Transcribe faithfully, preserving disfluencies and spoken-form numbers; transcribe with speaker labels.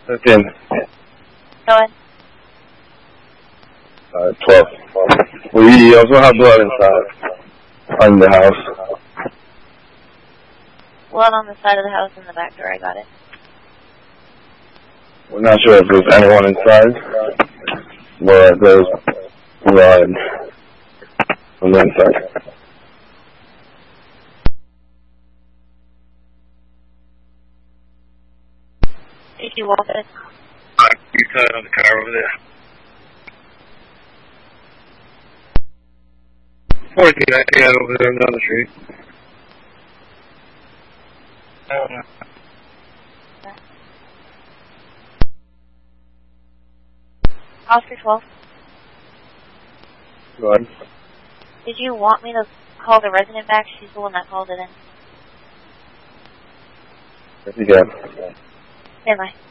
Speaker 1: Fifteen.
Speaker 2: Go ahead.
Speaker 1: Uh, twelve. We also have blood inside. On the house.
Speaker 2: Blood on the side of the house in the back door, I got it.
Speaker 1: We're not sure if there's anyone inside, but there's blood on the inside.
Speaker 2: Did you walk it?
Speaker 1: You cut on the car over there. fourteen, I got over there down the street. I don't know.
Speaker 2: Oscar twelve.
Speaker 1: Go ahead.
Speaker 2: Did you want me to call the resident back? She's the one that called it in.
Speaker 1: Yes, you can.
Speaker 2: Stand by.